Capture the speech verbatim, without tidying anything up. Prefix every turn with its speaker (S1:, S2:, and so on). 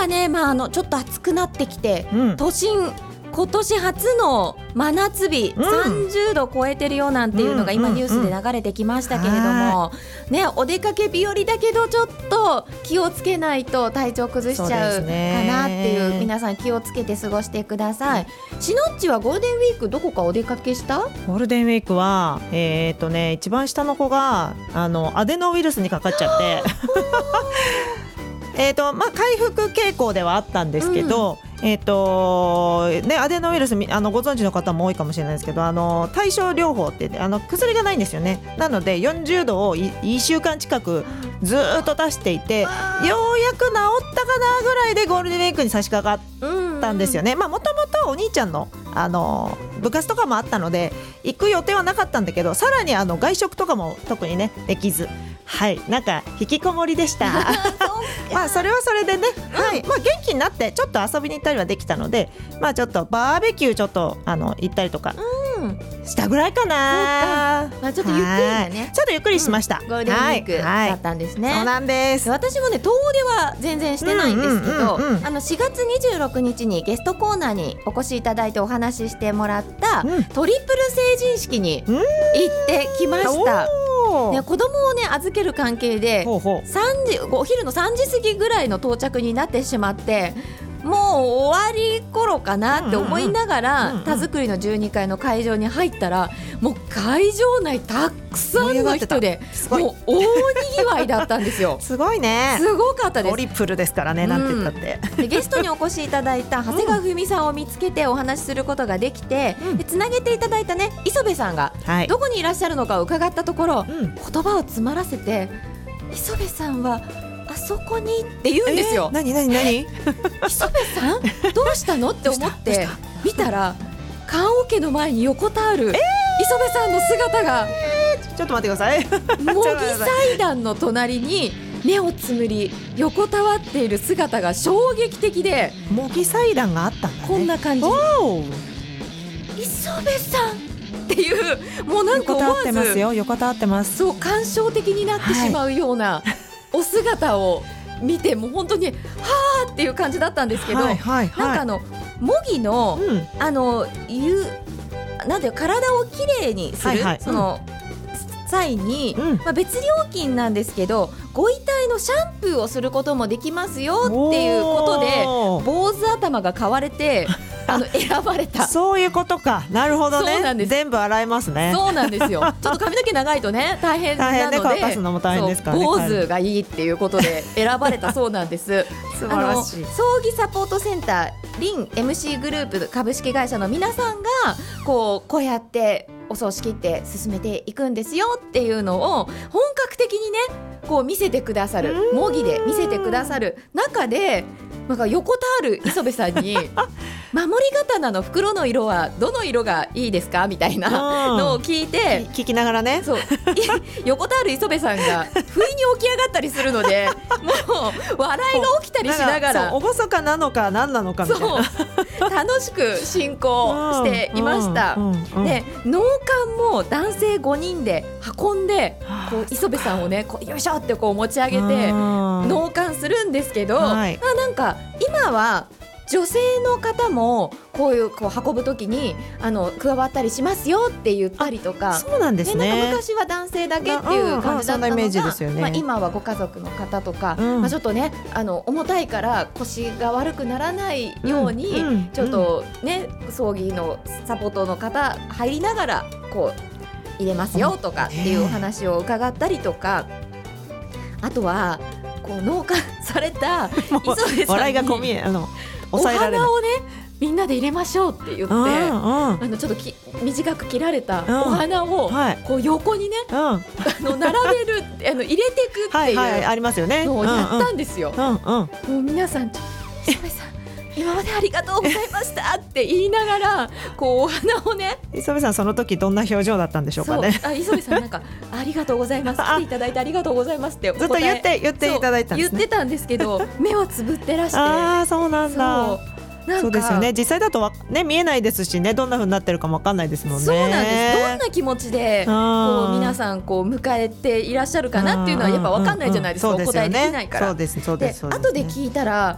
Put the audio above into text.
S1: はね、まあ、あのちょっと暑くなってきて、
S2: うん、
S1: 都心今年初の真夏日、うん、さんじゅうど超えてるよなんていうのが今ニュースで流れてきましたけれども、ね、お出かけ日和だけどちょっと気をつけないと体調崩しちゃうかなっていう、皆さん気をつけて過ごしてください。しのっちはゴールデンウィークどこかお出かけした？
S2: ゴールデンウィークは、えーとね、一番下の子があのアデノウイルスにかかっちゃってえーとまあ、回復傾向ではあったんですけど、うん、えーとね、アデノウイルスあのご存知の方も多いかもしれないですけど、あの対症療法ってあの薬がないんですよね。なのでよんじゅうどをいいっしゅうかん近くずっと出していて、ようやく治ったかなぐらいでゴールデンウィークに差し掛かったんですよね。もともとお兄ちゃんの、あの部活とかもあったので行く予定はなかったんだけど、さらにあの外食とかも特にねできず、はい、なんか引きこもりでしたまあそれはそれでね、はい、まあ、元気になってちょっと遊びに行ったりはできたので、まあちょっとバーベキューちょっとあの行ったりとかしたぐらいかな。
S1: まあ、ちょっとゆっくりだね。
S2: ちょっとゆっくりしました、
S1: うん、ゴールデンウィークだったんですね。
S2: そうなんです。
S1: 私もね遠出は全然してないんですけど、
S2: うんうんうんうん、
S1: あのしがつにじゅうろくにちにゲストコーナーにお越しいただいてお話ししてもらった、うん、トリプル成人式に行ってきました。ね、子供をね預ける関係で
S2: ほうほう
S1: さんじお昼のさんじ過ぎぐらいの到着になってしまって、もう終わり頃かなって思いながら、うんうんうん、田作りのじゅうにかいの会場に入ったら、もう会場内たくさんの人でもう大にぎわいだったんですよ
S2: すごいね。
S1: すごかったです。
S2: トリプルですからね、なんて言ったって、
S1: うん、でゲストにお越しいただいた長谷川文さんを見つけてお話しすることができて、うん、でつなげていただいたね磯部さんがどこにいらっしゃるのかを伺ったところ、はい、言葉を詰まらせて、磯部さんはあそこにって言うんですよ。
S2: 何何何
S1: 磯部さんどうしたのって思って見たら、棺桶の前に横たわる、えー、磯部さんの姿が、
S2: えー、ちょっと待ってください
S1: 模擬祭壇の隣に目をつむり横たわっている姿が衝撃的で、
S2: 模擬祭壇があったんだね。
S1: こんな感じ、磯部さんっていう、もうなんか思わず横たわってますよ、横たわってます。そう、感傷的になってしまうような、はいお姿を見て、もう本当にはーっていう感じだったんですけど、はいはいはい、なんかあの模擬の、うん、あのゆなんていう体をきれいにする、はいはい、その、うん、際に、うんまあ、別料金なんですけど、ご遺体のシャンプーをすることもできますよっていうことで、坊主頭が買われてあの選ばれた
S2: そういうことか。なるほどね。そうなんです。全部洗えますね。
S1: そうなんですよちょっと髪の毛長いとね大変なので、大変ね、
S2: 乾かすのも大変ですからね。
S1: 坊主がいいっていうことで選ばれたそうなんです
S2: 素晴らしい。
S1: 葬儀サポートセンターリン エムシー グループ株式会社の皆さんがこうこうやってお葬式って進めていくんですよっていうのを本格的にねこう見せてくださる、模擬で見せてくださる中で、なんか横たわる磯部さんに守り刀の袋の色はどの色がいいですかみたいなのを聞いて、
S2: 聞きながらね、
S1: そう横たわる磯部さんが不意に起き上がったりするのでもう笑いが起きたりしながら、
S2: おぼそかなのか何なのかみたいな、
S1: そう楽しく進行していました。で納棺も男性ごにんで運んで、こう磯部さんをねこうよいしょってこう持ち上げて納棺するんですけど、はい、あなんか今は女性の方もこういうこう運ぶときにあの加わったりしますよって言ったりとか。
S2: そうなんですね。
S1: なんか昔は男性だけっていう感じだったのが、うんうん、そんなイメージですよね。まあ、今はご家族の方とか、うんまあ、ちょっとねあの重たいから腰が悪くならないように、うんうん、ちょっとね、うん、葬儀のサポートの方入りながらこう入れますよとかっていうお話を伺ったりとか、あとはこう納棺された磯部さんに
S2: 笑いがこみあの
S1: お花をねみんなで入れましょうって言って、うんうん、あのちょっとき短く切られたお花をこう横にね、うん、あの並べるあの入れていくっていうのをやったんですよ。
S2: うんうん、も
S1: う皆さん磯部さん今までありがとうございましたって言いながらこうお花をね、
S2: 磯部さんその時どんな表情だったんでしょうかね。
S1: そうあ磯部さんなんかありがとうございます来ていただいてありがとうございますって
S2: ずっと言って言っていただいたんですね。
S1: 言ってたんですけど目をつぶってらして、
S2: ああそうなんだ。
S1: そう
S2: なんかそうですよね。実際だとわ、ね、見えないですしね、どんな風になってるかも分かんないですもんね。
S1: そうなんです。どんな気持ちでこう皆さんこう迎えていらっしゃるかなっていうのはやっぱ分かんないじゃないですか、お答えできないから。
S2: そうですそうです。
S1: で後で聞いたら